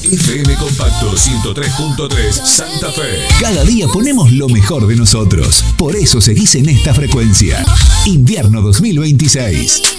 FM Compacto 103.3 Santa Fe. Cada día ponemos lo mejor de nosotros. Por eso seguís en esta frecuencia. Invierno 2026.